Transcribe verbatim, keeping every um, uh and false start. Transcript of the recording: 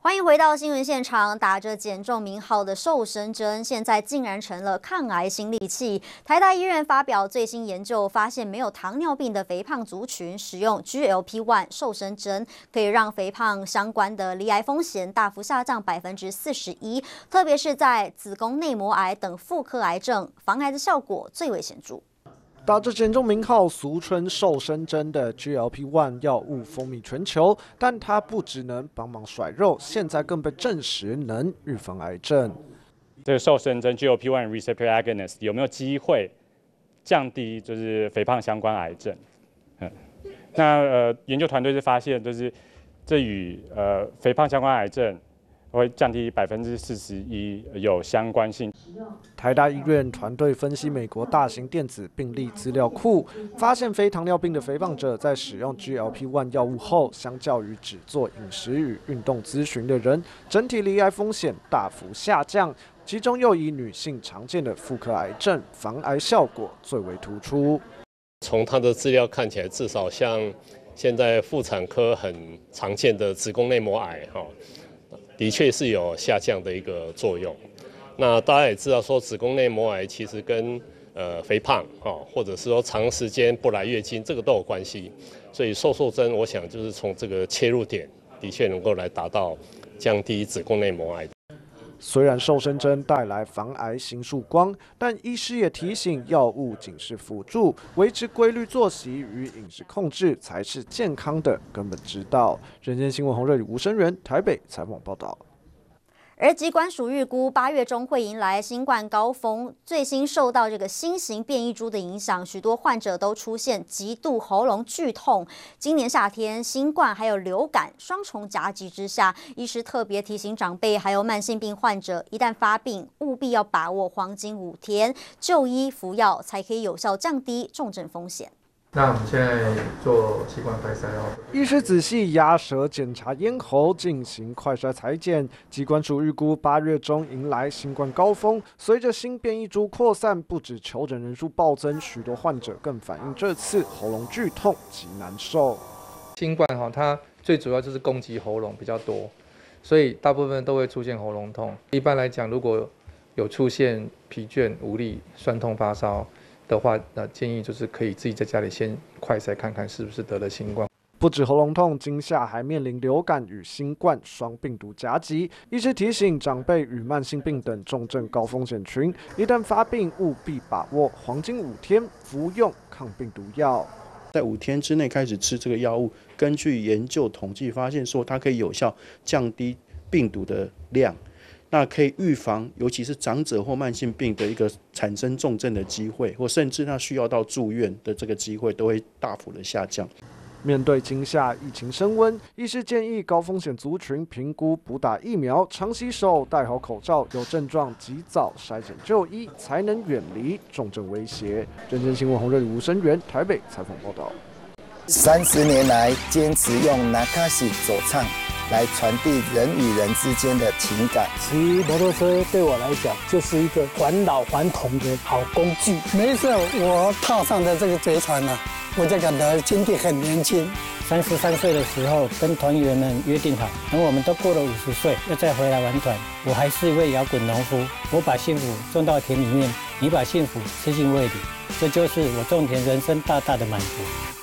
欢迎回到新闻现场。打着减重名号的瘦身针，现在竟然成了抗癌新利器。台大医院发表最新研究，发现没有糖尿病的肥胖族群使用 G L P 一 瘦身针，可以让肥胖相关的罹癌风险大幅下降百分之四十一，特别是在子宫内膜癌等妇科癌症，防癌的效果最为显著。 打着减重名号，俗称瘦身针的 G L P 一 药物风靡全球，但它不只能帮忙甩肉，现在更被证实能预防癌症。 这个瘦身针 G L P 一 receptor agonist 有没有机会降低就是肥胖相关癌症？嗯，那呃研究团队是发现，就是这与呃肥胖相关癌症会降低百分之四十一有相关性。 台大医院团队分析美国大型电子病历资料库，发现非糖尿病的肥胖者在使用 G L P 一 药物后，相较于只做饮食与运动咨询的人，整体罹癌风险大幅下降。其中又以女性常见的妇科癌症防癌效果最为突出。 从它的资料看起来，至少像现在妇产科很常见的子宫内膜癌哈。的确是有下降的一个作用。那大家也知道说，子宫内膜癌其实跟呃肥胖哦，或者是说长时间不来月经，这个都有关系。所以瘦瘦针，我想就是从这个切入点，的确能够来达到降低子宫内膜癌。 虽然瘦身针带来防癌新曙光，但医师也提醒，药物仅是辅助，维持规律作息与饮食控制才是健康的根本之道。人间新闻洪瑞宇、吴声源台北采访报道。 而疾管署预估，八月中会迎来新冠高峰。最新受到这个新型变异株的影响，许多患者都出现极度喉咙剧痛。今年夏天，新冠还有流感双重夹击之下，医师特别提醒长辈还有慢性病患者，一旦发病，务必要把握黄金五天就医服药，才可以有效降低重症风险。 那我们现在做气管快筛哦。 医师仔细压舌检查咽喉，进行快筛采检。疾管署预估八月中迎来新冠高峰，随着新变异株扩散，不止求诊人数暴增，许多患者更反映这次喉咙剧痛极难受。 新冠哈，它最主要就是攻击喉咙比较多，所以大部分都会出现喉咙痛。一般来讲，如果有出现疲倦、无力、酸痛、发烧的话，那建议就是可以自己在家里先快筛看看是不是得了新冠。 不止喉咙痛，今夏还面临流感与新冠双病毒夹击。医师提醒长辈与慢性病等重症高风险群，一旦发病，务必把握黄金五天服用抗病毒药。 在五天之内开始吃这个药物，根据研究统计发现说，它可以有效降低病毒的量。那可以预防，尤其是长者或慢性病的一个产生重症的机会，或甚至他需要到住院的这个机会，都会大幅的下降。 面对今夏疫情升温，医师建议高风险族群评估补打疫苗、常洗手、戴好口罩，有症状及早筛检就医，才能远离重症威胁。人间新闻洪瑞宇、吴声源台北采访报道。 三十年来，坚持用那卡西走唱来传递人与人之间的情感。 骑摩托车对我来讲，就是一个还老还童的好工具。 没事，我踏上的这个贼船呢、啊，我就感到今天很年轻。 三十三岁的时候，跟团员们约定好，等我们都过了五十岁，要再回来玩团。我还是一位摇滚农夫，我把幸福种到田里面，你把幸福吃进胃里，这就是我种田人生大大的满足。